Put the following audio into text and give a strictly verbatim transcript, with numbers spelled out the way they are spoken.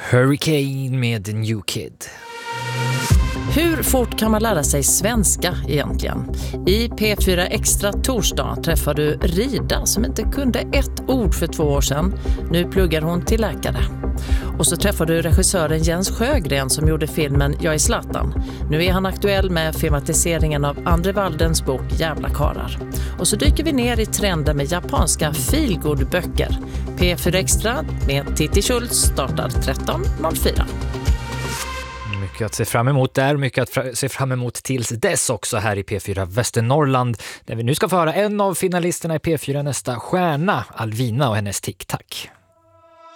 Hurricane med The New Kid. Hur fort kan man lära sig svenska egentligen? I P fyra Extra torsdag träffar du Rida som inte kunde ett ord för två år sedan. Nu pluggar hon till läkare. Och så träffar du regissören Jens Sjögren som gjorde filmen Jag är Zlatan. Nu är han aktuell med filmatiseringen av Andre Waldens bok Jävla karar. Och så dyker vi ner i trenden med japanska feelgood-böcker. P fyra Extra med Titti Schultz startar tretton noll fyra. Mycket att se fram emot där, mycket att se fram emot tills dess också här i P fyra Västernorrland, där vi nu ska få höra en av finalisterna i P fyra Nästa stjärna, Alvina och hennes Tic Tac.